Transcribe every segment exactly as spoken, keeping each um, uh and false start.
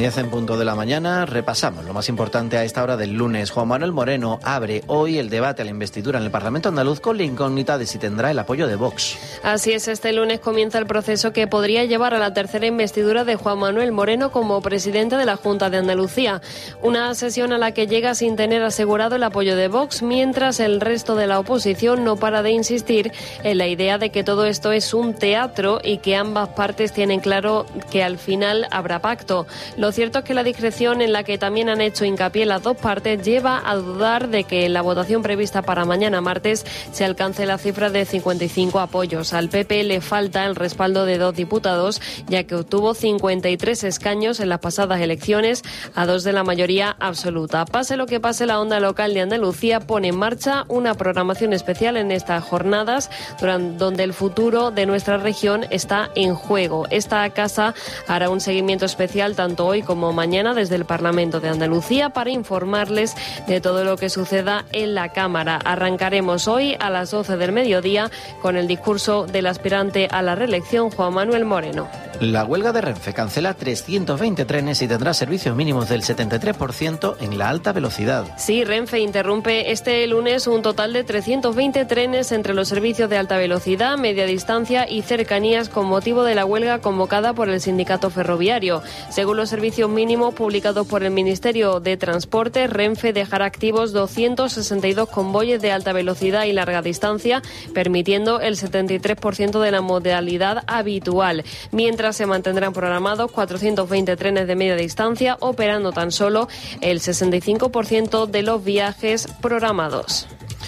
diez en punto de la mañana, repasamos lo más importante a esta hora del lunes. Juan Manuel Moreno abre hoy el debate a la investidura en el Parlamento andaluz con la incógnita de si tendrá el apoyo de Vox. Así es, este lunes comienza el proceso que podría llevar a la tercera investidura de Juan Manuel Moreno como presidente de la Junta de Andalucía. Una sesión a la que llega sin tener asegurado el apoyo de Vox, mientras el resto de la oposición no para de insistir en la idea de que todo esto es un teatro y que ambas partes tienen claro que al final habrá pacto. Lo cierto es que la discreción en la que también han hecho hincapié las dos partes lleva a dudar de que en la votación prevista para mañana martes se alcance la cifra de cincuenta y cinco apoyos. Al P P le falta el respaldo de dos diputados, ya que obtuvo cincuenta y tres escaños en las pasadas elecciones, a dos de la mayoría absoluta. Pase lo que pase, la Onda Local de Andalucía pone en marcha una programación especial en estas jornadas, durante, donde el futuro de nuestra región está en juego. Esta casa hará un seguimiento especial tanto hoy como mañana desde el Parlamento de Andalucía para informarles de todo lo que suceda en la Cámara. Arrancaremos hoy a las doce del mediodía con el discurso del aspirante a la reelección, Juan Manuel Moreno. La huelga de Renfe cancela trescientos veinte trenes y tendrá servicios mínimos del setenta y tres por ciento en la alta velocidad. Sí, Renfe interrumpe este lunes un total de trescientos veinte trenes entre los servicios de alta velocidad, media distancia y cercanías con motivo de la huelga convocada por el sindicato ferroviario. Según los servicios mínimos publicados por el Ministerio de Transporte, Renfe dejará activos doscientos sesenta y dos convoyes de alta velocidad y larga distancia, permitiendo el setenta y tres por ciento de la modalidad habitual, mientras se mantendrán programados cuatrocientos veinte trenes de media distancia, operando tan solo el sesenta y cinco por ciento de los viajes programados.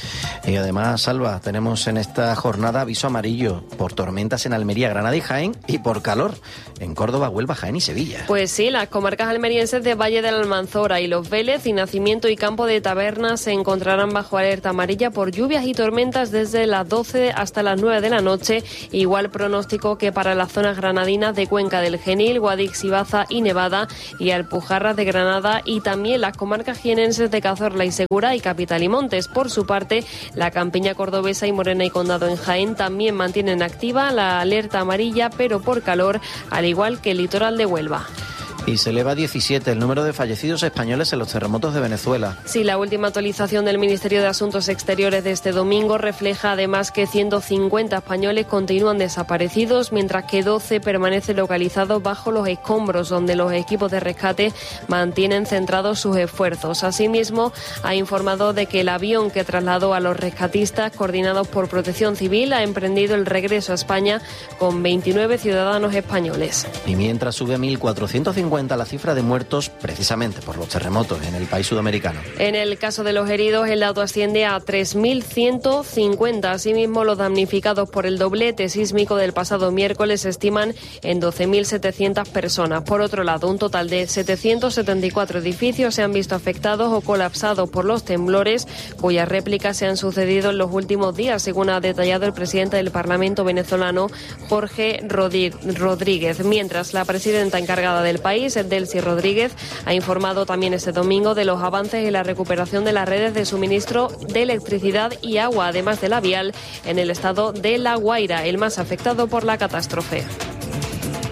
Y además, Salva, tenemos en esta jornada aviso amarillo por tormentas en Almería, Granada y Jaén y por calor en Córdoba, Huelva, Jaén y Sevilla. Pues sí, las comarcas almerienses de Valle de la Almanzora y Los Vélez y Nacimiento y Campo de Tabernas se encontrarán bajo alerta amarilla por lluvias y tormentas desde las doce hasta las nueve de la noche. Igual pronóstico que para las zonas granadinas de Cuenca del Genil, Guadix y Baza y Nevada y Alpujarras de Granada y también las comarcas jienenses de Cazorla y Segura y Capital y Montes. Por su parte, la campiña cordobesa y Morena y Condado en Jaén también mantienen activa la alerta amarilla, pero por calor, al igual que el litoral de Huelva. Y se eleva a diecisiete el número de fallecidos españoles en los terremotos de Venezuela. Sí, la última actualización del Ministerio de Asuntos Exteriores de este domingo refleja además que ciento cincuenta españoles continúan desaparecidos, mientras que doce permanecen localizados bajo los escombros, donde los equipos de rescate mantienen centrados sus esfuerzos. Asimismo, ha informado de que el avión que trasladó a los rescatistas, coordinados por Protección Civil, ha emprendido el regreso a España con veintinueve ciudadanos españoles. Y mientras sube a mil cuatrocientos cincuenta la cifra de muertos precisamente por los terremotos en el país sudamericano. En el caso de los heridos, el dato asciende a tres mil ciento cincuenta. Asimismo, los damnificados por el doblete sísmico del pasado miércoles se estiman en doce mil setecientas personas. Por otro lado, un total de setecientos setenta y cuatro edificios se han visto afectados o colapsados por los temblores, cuyas réplicas se han sucedido en los últimos días, según ha detallado el presidente del Parlamento venezolano, Jorge Rodríguez. Mientras, la presidenta encargada del país, Delcy Rodríguez, ha informado también este domingo de los avances en la recuperación de las redes de suministro de electricidad y agua, además de la vial, en el estado de La Guaira, el más afectado por la catástrofe.